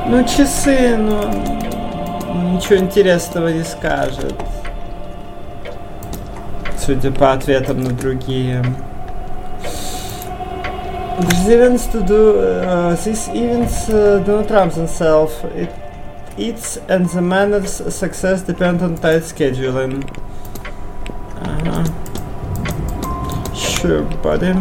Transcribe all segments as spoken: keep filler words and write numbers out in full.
Ну, часы, ну, ничего интересного не скажет. Судя по ответам на другие. These events to do, uh, these events uh, do not run themselves. It, its and the manner's success depend on tight scheduling. Uh-huh. Sure, buddy.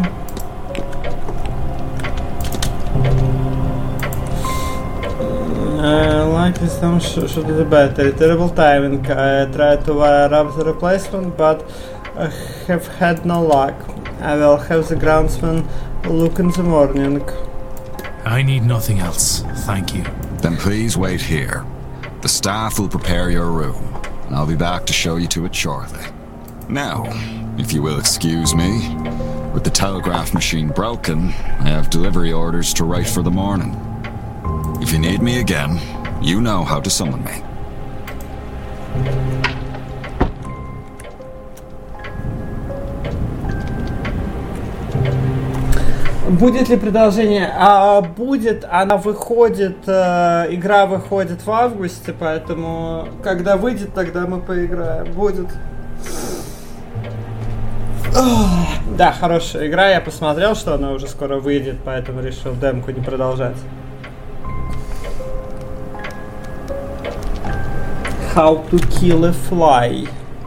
Uh, like this time sh- should be the battery. Terrible timing. I tried to wire up the replacement, but I have had no luck. I will have the groundsman look in the morning. I need nothing else, thank you. Then please wait here. The staff will prepare your room, and I'll be back to show you to it shortly. Now, if you will excuse me, with the telegraph machine broken, I have delivery orders to write for the morning. If you need me again, you know how to summon me. Будет ли продолжение? А, будет, она выходит, э, игра выходит в августе, поэтому когда выйдет, тогда мы поиграем. Будет. Ох, да, хорошая игра, я посмотрел, что она уже скоро выйдет, поэтому решил демку не продолжать. How to kill a fly.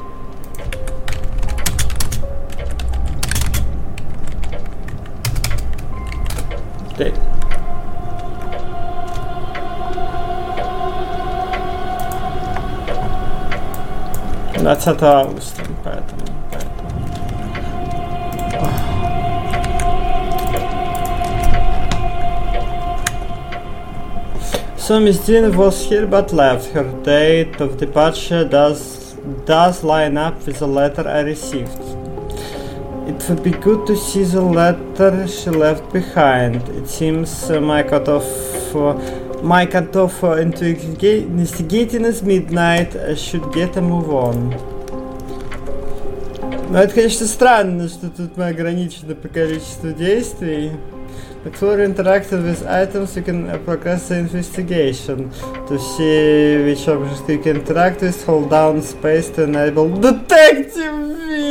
Okay. двадцатого августа, поэтому, поэтому. So Miss Dean was here but left. Her date of departure does does line up with the letter I received. It would be good to see the letter she left behind. It seems uh, my cut-off, uh, my cut-off uh, into investigating is midnight. I should get a move on. Ну, это, конечно, странно, что тут мы ограничены по количеству действий. But for interacting with items, you can uh, progress the investigation. To see which objects you can interact with, hold down space to enable detective